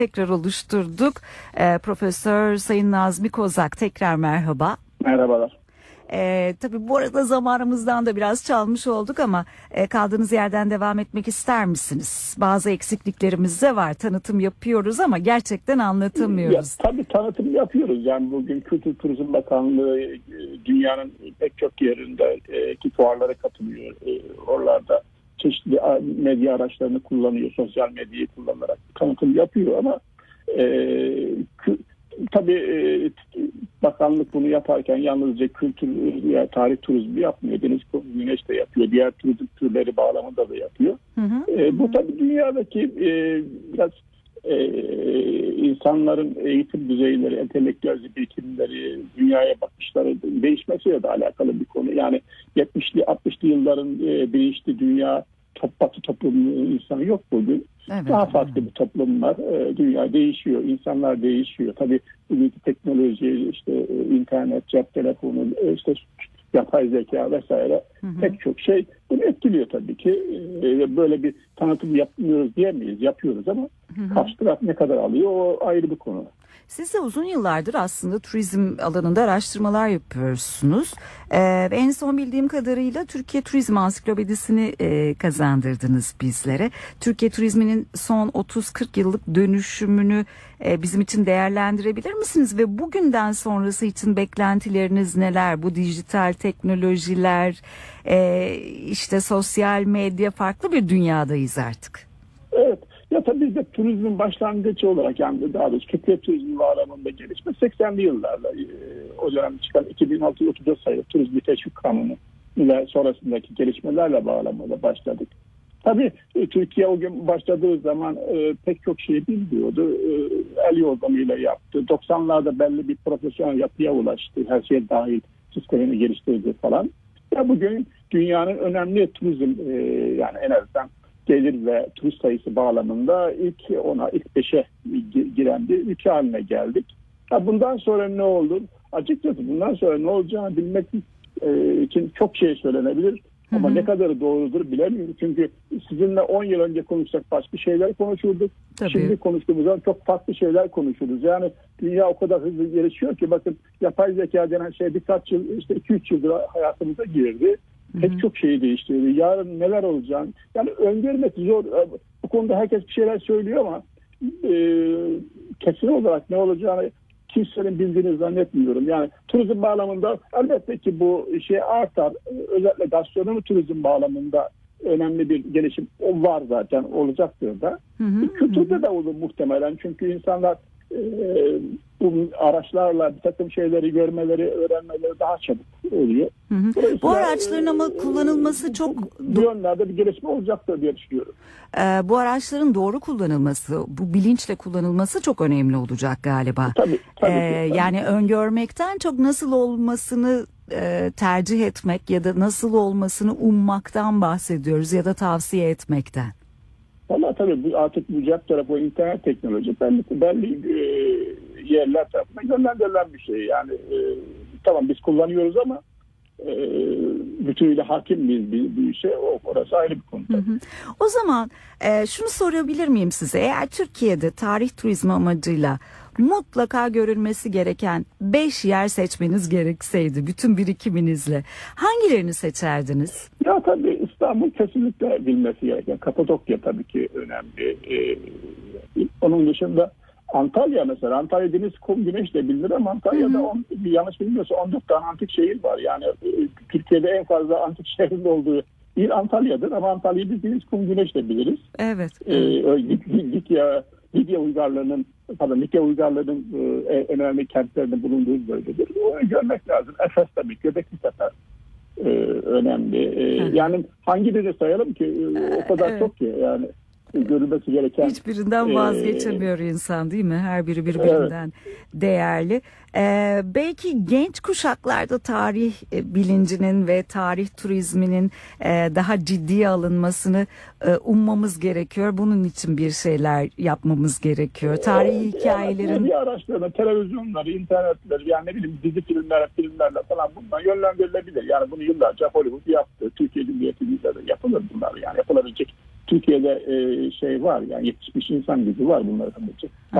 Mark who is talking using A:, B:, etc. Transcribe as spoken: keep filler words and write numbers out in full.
A: tekrar oluşturduk. E, Profesör Sayın Nazmi Kozak, tekrar merhaba.
B: Merhabalar.
A: E, tabii bu arada zamanımızdan da biraz çalmış olduk ama e, kaldığınız yerden devam etmek ister misiniz? Bazı eksikliklerimiz de var. Tanıtım yapıyoruz ama gerçekten anlatamıyoruz.
B: Ya, tabii tanıtım yapıyoruz. Yani bugün Kültür Turizm Bakanlığı dünyanın pek çok yerinde e, ki fuarlara katılıyor. E, oralarda çeşitli medya araçlarını kullanıyor. Sosyal medyayı kullanarak tanıtım yapıyor ama e, kü, tabii e, bakanlık bunu yaparken yalnızca kültür veya tarih turizmi yapmıyor. Deniz, kum, güneş de yapıyor. Diğer turizm türleri bağlamında da yapıyor. Hı hı. E, bu tabii dünyadaki e, biraz e, insanların eğitim düzeyleri, entelektüel birikimleri, dünyaya bakışları değişmesiyle de alakalı bir konu. Yani yetmişli altmışlı yılların e, bilinçli dünya top, batı toplumunun insanı yok bugün. Evet, Daha farklı evet. bir toplum var. E, dünya değişiyor, insanlar değişiyor. Tabii bugünkü teknoloji, işte e, internet, cep telefonu, e, işte yapay zeka vesaire hı hı. pek çok şey bunu etkiliyor tabii ki. E, böyle bir tanıtım yapmıyoruz diyemeyiz, yapıyoruz ama hı hı. karşı taraf ne kadar alıyor o ayrı bir konu.
A: Siz de uzun yıllardır aslında turizm alanında araştırmalar yapıyorsunuz. Ee, en son bildiğim kadarıyla Türkiye Turizm Ansiklopedisini e, kazandırdınız bizlere. Türkiye turizminin son otuz kırk yıllık dönüşümünü e, bizim için değerlendirebilir misiniz? Ve bugünden sonrası için beklentileriniz neler? Bu dijital teknolojiler, e, işte sosyal medya, farklı bir dünyadayız artık.
B: Evet. Ya tabii biz de turizmin başlangıcı olarak, yani daha doğrusu Türkiye turizmi bağlamında gelişme seksenli yıllarda e, o dönem çıkan iki bin altı yüz otuz dört sayılı turizm teşvik kanunu ve sonrasındaki gelişmelerle bağlamada başladık. Tabii e, Türkiye o gün başladığı zaman e, pek çok şey bilmiyordu. E, el yordamıyla yaptı. doksanlarda belli bir profesyonel yapıya ulaştı. Her şey dahil sistemini geliştirdi falan. Ya bugün dünyanın önemli turizm e, yani en azından gelir ve turist sayısı bağlamında ilk ona, ilk beşe giren bir ülke haline geldik. Ya bundan sonra ne olur? Açıkçası bundan sonra ne olacağını bilmek için çok şey söylenebilir. Hı hı. Ama ne kadarı doğrudur bilemiyorum. Çünkü sizinle on yıl önce konuşsak başka şeyler konuşurduk. Tabii. Şimdi konuştuğumuzda çok farklı şeyler konuşuruz. Yani dünya o kadar hızlı gelişiyor ki bakın yapay zeka denen şey birkaç yıl, işte iki üç yıldır hayatımıza girdi. Pek çok şeyi değiştirdi. Yarın neler olacağını yani öngörmek zor. Bu konuda herkes bir şeyler söylüyor ama e, kesin olarak ne olacağını kimsenin bildiğini zannetmiyorum. Yani turizm bağlamında elbette ki bu şey artar. Özellikle gastronomi turizm bağlamında önemli bir gelişim o var zaten, olacaktır da. Hı hı, Kültürde hı. de olur muhtemelen. Çünkü insanlar e, bu araçlarla bir takım şeyleri görmeleri, öğrenmeleri daha çabuk oluyor.
A: Hı hı. Bu araçların ama kullanılması çok...
B: Bu yönlerde bir gelişme olacaktır diye düşünüyorum.
A: Ee, bu araçların doğru kullanılması, bu bilinçle kullanılması çok önemli olacak galiba.
B: Tabii, tabii,
A: ee,
B: tabii.
A: Yani öngörmekten çok nasıl olmasını e, tercih etmek ya da nasıl olmasını ummaktan bahsediyoruz ya da tavsiye etmekten.
B: Valla tabii bu artık bu cep tarafı, internet teknoloji belli, belli e, yerler tarafından yönlendirilen bir şey. Yani e, tamam biz kullanıyoruz ama e, bütünüyle hakim miyiz bir, bir şey, o orası ayrı bir konu. Hı hı.
A: O zaman e, şunu sorabilir miyim size? Eğer Türkiye'de tarih turizmi amacıyla mutlaka görülmesi gereken beş yer seçmeniz gerekseydi bütün birikiminizle hangilerini seçerdiniz?
B: Ya tabii İstanbul kesinlikle bilmesi gereken. Kapadokya tabii ki önemli. Ee, onun dışında Antalya mesela. Antalya deniz, kum, güneş de bilinir ama Antalya'da on, yanlış bilmiyorsa on dört tane antik şehir var. Yani e, Türkiye'de en fazla antik şehrin olduğu il Antalya'dır ama Antalya'yı biz deniz, kum, güneş de biliriz.
A: Evet.
B: Ee, Likya, Lidya uygarlığının pardon, Likya uygarlığının e, önemli kentlerinde bulunduğu bölgedir. Onu görmek lazım. Efes tabii, Göbekli Tepe e, önemli. E, yani hangi birini sayalım ki? E, o kadar evet. çok ki yani. Görülmesi gereken.
A: Hiçbirinden vazgeçemiyor ee, insan değil mi? Her biri birbirinden evet. değerli. Ee, belki genç kuşaklarda tarih bilincinin ve tarih turizminin e, daha ciddiye alınmasını e, ummamız gerekiyor. Bunun için bir şeyler yapmamız gerekiyor. Tarihi hikayelerin...
B: Yani araçlarına, televizyonları, internetleri, yani ne bileyim dizi filmler, filmlerle falan bunlar yönlendirilebilir. Yani bunu yıllarca Hollywood yaptı. Türkiye Cumhuriyeti'nde de yapılır bunlar. Yani yapılabilecek Türkiye'de e, şey var yani yetmiş insan gücü var bunları tanıtacak.